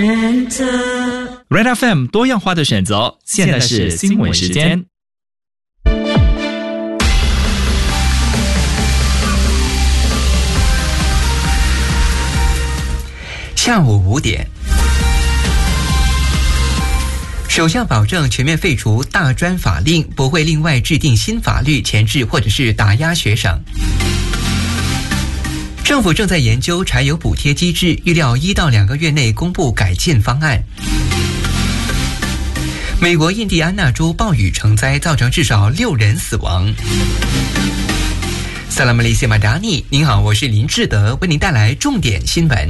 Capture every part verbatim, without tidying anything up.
Red F M 多样化的选择，现在是新闻时间。 下午五点，首相保证全面废除大专法令，不会另外制定新法律钳制或者是打压学生。政府正在研究柴油补贴机制，预料一到两个月内公布改进方案。美国印第安纳州暴雨成灾，造成至少六人死亡。萨拉马利西马达尼，您好，我是林志德，为您带来重点新闻。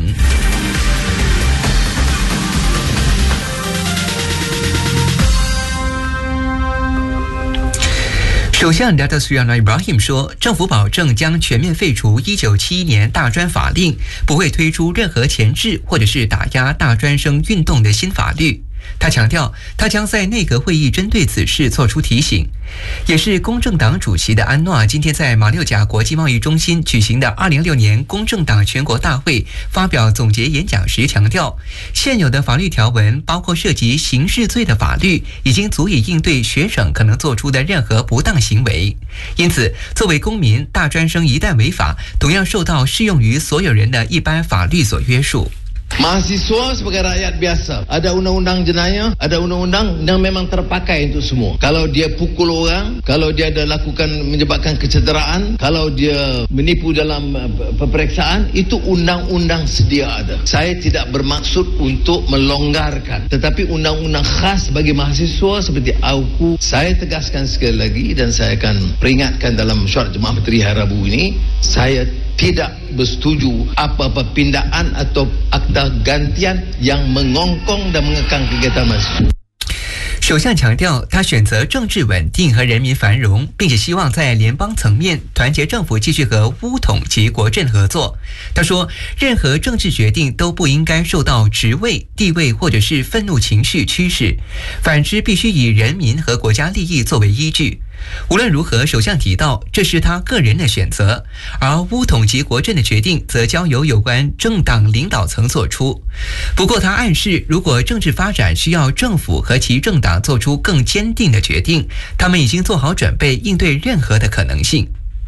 首相 Datuk Seri Anwar Ibrahim 说，政府保证将全面废除一九七一年大专法令，不会推出任何钳制或者是打压大专生运动的新法律。他强调，他将在内阁会议针对此事作出提醒。也是公正党主席的安诺今天在马六甲国际贸易中心举行的二零二六年公正党全国大会发表总结演讲时强调，现有的法律条文，包括涉及刑事罪的法律，已经足以应对学生可能做出的任何不当行为。因此，作为公民，大专生一旦违法，同样受到适用于所有人的一般法律所约束。 Mahasiswa sebagai rakyat biasa, ada undang-undang jenayah, ada undang-undang yang memang terpakai untuk semua. Kalau dia pukul orang, kalau dia ada lakukan menyebabkan kecederaan, kalau dia menipu dalam peperiksaan, itu undang-undang sedia ada. Saya tidak bermaksud untuk melonggarkan, tetapi undang-undang khas bagi mahasiswa seperti A U K U, saya tegaskan sekali lagi dan saya akan peringatkan dalam mesyuarat Jemaah Menteri hari Rabu ini, saya tidak bersetuju apa-apa pindaan atau akta gantian yang mengongkong dan mengekang kegiatan mahasiswa。 首相强调，他选择政治稳定和人民繁荣，并且希望在联邦层面团结政府，继续和巫统及国阵合作。他说，任何政治决定都不应该受到职位、地位或者是愤怒情绪驱使，反之必须以人民和国家利益作为依据。无论如何，首相提到这是他个人的选择，而巫统及国阵的决定则交由有关政党领导层做出。不过他暗示，如果政治发展需要政府和其政党做出更坚定的决定，他们已经做好准备应对任何的可能性。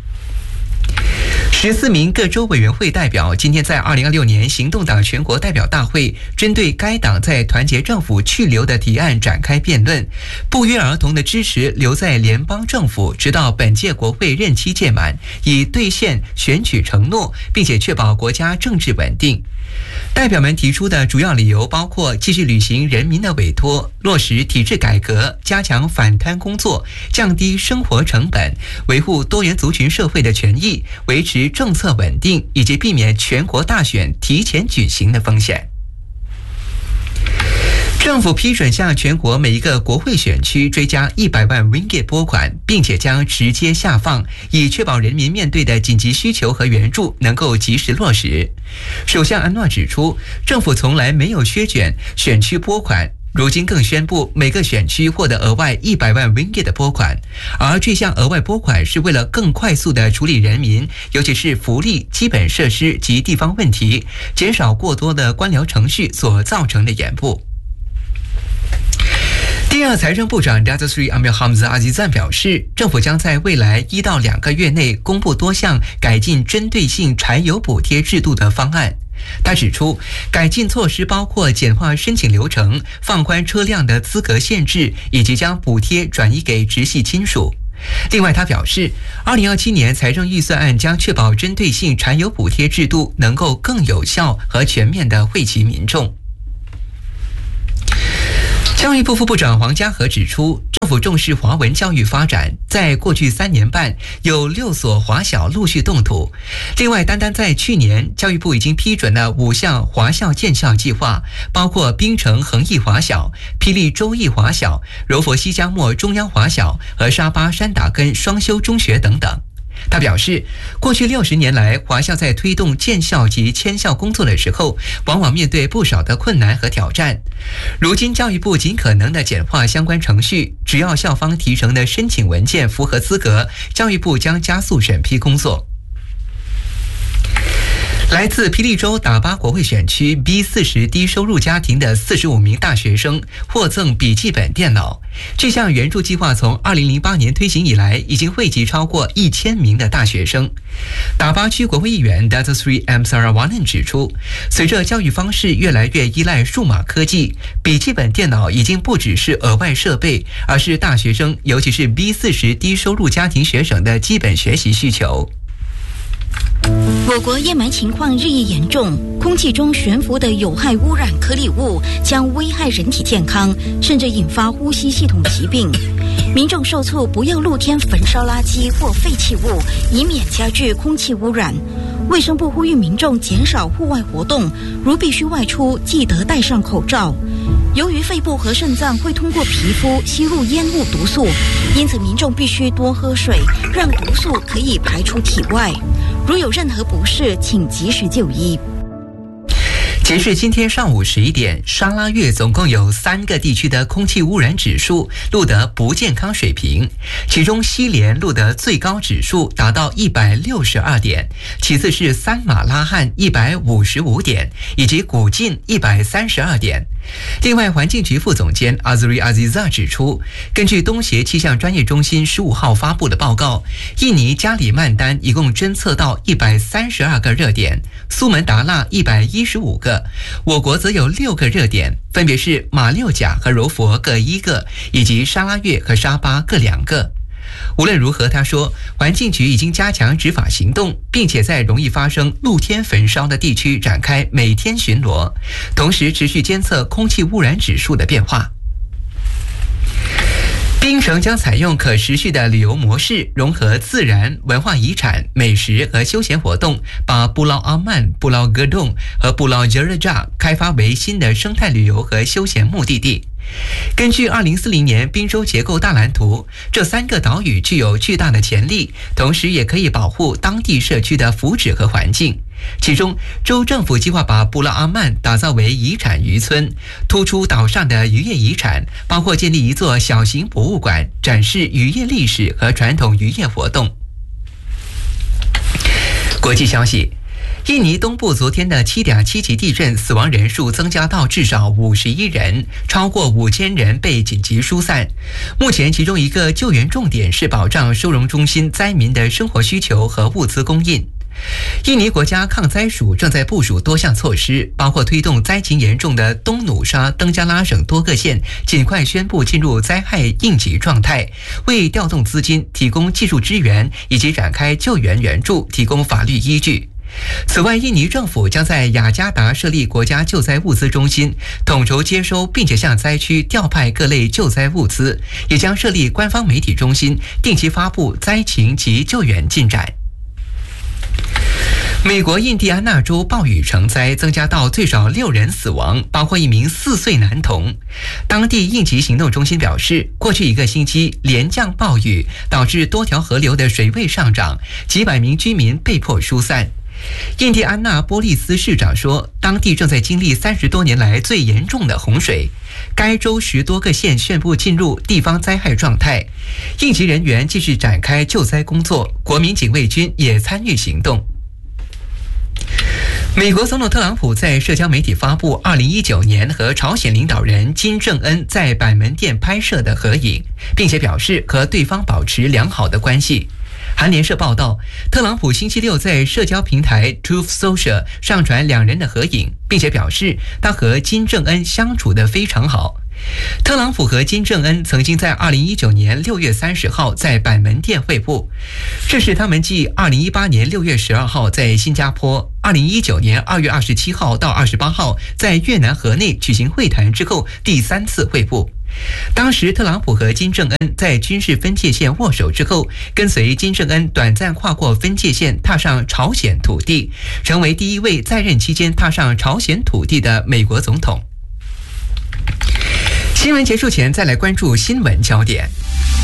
十四名各州委员会代表今天在二零二六年行动党全国代表大会针对该党在团结政府去留的提案展开辩论，不约而同的支持留在联邦政府直到本届国会任期届满，以兑现选举承诺，并且确保国家政治稳定。代表们提出的主要理由包括继续履行人民的委托，落实体制改革，加强反贪工作，降低生活成本，维护多元族群社会的权益，维持政策稳定，以及避免全国大选提前举行的风险。政府批准向全国每一个国会选区追加一百万 ringgit 拨款，并且将直接下放，以确保人民面对的紧急需求和援助能够及时落实。首相安诺指出，政府从来没有削减选区拨款，如今更宣布每个选区获得额外一百万 ringgit 的拨款，而这项额外拨款是为了更快速地处理人民，尤其是福利、基本设施及地方问题，减少过多的官僚程序所造成的延误。第二财政部长 Datuk Seri Amir Hamzah Azizan 表示，政府将在未来一到两个月内公布多项改进针对性柴油补贴制度的方案。他指出，改进措施包括简化申请流程、放宽车辆的资格限制，以及将补贴转移给直系亲属。另外，他表示，二零二七年财政预算案将确保针对性柴油补贴制度能够更有效和全面地惠及民众。教育部副部长黄家和指出，政府重视华文教育发展，在过去三年半有六所华小陆续动土。另外，单单在去年，教育部已经批准了五项华校建校计划，包括槟城恒毅华小、霹雳州义华小、柔佛西江末中央华小和沙巴山达根双修中学等等。他表示，过去六十年来，华校在推动建校及迁校工作的时候，往往面对不少的困难和挑战。如今，教育部尽可能的简化相关程序，只要校方提成的申请文件符合资格，教育部将加速审批工作。 来自霹雳州打巴国会选区 B 四十 低收入家庭的四十五名大学生获赠笔记本电脑。这项援助计划从二零零八年推行以来，已经惠及超过一千名的大学生。打巴区国会议员 Datusri M. Sarawanan 指出，随着教育方式越来越依赖数码科技，笔记本电脑已经不只是额外设备，而是大学生，尤其是 B 四十 低收入家庭学生的基本学习需求。 我国烟霾情况日益严重，空气中悬浮的有害污染颗粒物将危害人体健康，甚至引发呼吸系统疾病。民众受促不要露天焚烧垃圾或废弃物，以免加剧空气污染。卫生部呼吁民众减少户外活动，如必须外出，记得戴上口罩。由于肺部和肾脏会通过皮肤吸入烟雾毒素，因此民众必须多喝水，让毒素可以排出体外。如有任何不适，请及时就医。 截至今天上午十一点，沙拉越总共有三个地区的空气污染指数录得不健康水平，其中西连录得最高指数达到一百六十二点，其次是三马拉罕一百五十五点，以及古晋一百三十二点。另外，环境局副总监 Azri Aziza 指出，根据东协气象专业中心十五号发布的报告，印尼加里曼丹一共侦测到一百三十二个热点，苏门答腊一百一十五个，我国则有六个热点，分别是马六甲和柔佛各一个，以及沙拉越和沙巴各两个。无论如何，他说，环境局已经加强执法行动，并且在容易发生露天焚烧的地区展开每天巡逻，同时持续监测空气污染指数的变化。槟城将采用可持续的旅游模式，融合自然、文化遗产、美食和休闲活动，把布劳阿曼、布劳格洞和布劳杰热扎开发为新的生态旅游和休闲目的地。根据二零四零年滨州结构大蓝图，这三个岛屿具有巨大的潜力，同时也可以保护当地社区的福祉和环境。其中，州政府计划把布劳阿曼打造为遗产渔村，突出岛上的渔业遗产，包括建立一座小型博物馆，展示渔业历史和传统渔业活动。国际消息，印尼东部昨天的 七点七 级地震，死亡人数增加到至少五十一人，超过五千人被紧急疏散。目前，其中一个救援重点是保障收容中心灾民的生活需求和物资供应。印尼国家抗灾署正在部署多项措施，包括推动灾情严重的东努沙、登加拉省多个县尽快宣布进入灾害应急状态，为调动资金、提供技术支援以及展开救援援助提供法律依据。此外，印尼政府将在雅加达设立国家救灾物资中心，统筹接收并且向灾区调派各类救灾物资，也将设立官方媒体中心，定期发布灾情及救援进展。美国印第安纳州暴雨成灾，增加到最少六人死亡，包括一名四岁男童。当地应急行动中心表示，过去一个星期连降暴雨，导致多条河流的水位上涨，几百名居民被迫疏散。印第安纳波利斯市长说，当地正在经历三十多年来最严重的洪水，该州十多个县宣布进入地方灾害状态，应急人员继续展开救灾工作，国民警卫军也参与行动。美国总统特朗普在社交媒体发布二零一九年和朝鲜领导人金正恩在板门店拍摄的合影，并且表示和对方保持良好的关系。韩联社报道，特朗普星期六在社交平台 Truth Social 上传两人的合影，并且表示他和金正恩相处得非常好。特朗普和金正恩曾经在二零一九年六月三十号在板门店会晤，这是他们继二零一八年六月十二号在新加坡、二零一九年二月二十七号到二十八号在越南河内举行会谈之后第三次会晤。当时特朗普和金正恩在军事分界线握手之后，跟随金正恩短暂跨过分界线，踏上朝鲜土地，成为第一位在任期间踏上朝鲜土地的美国总统。新闻结束前，再来关注新闻焦点。